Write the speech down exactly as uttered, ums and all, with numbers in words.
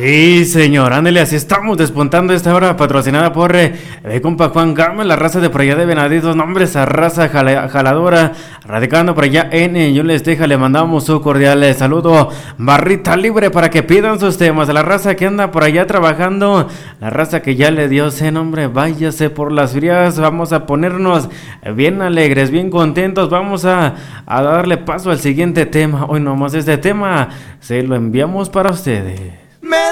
Sí, señor, ándale, así estamos despuntando esta hora patrocinada por eh, mi compa Juan Gama, la raza de por allá de Venaditos, nombres esa raza jala- jaladora, radicando por allá en eh, yo les deja, le mandamos su cordial eh, saludo, barrita libre para que pidan sus temas, a la raza que anda por allá trabajando, la raza que ya le dio ese nombre, váyase por las frías, vamos a ponernos bien alegres, bien contentos, vamos a, a darle paso al siguiente tema, hoy nomás este tema se lo enviamos para ustedes.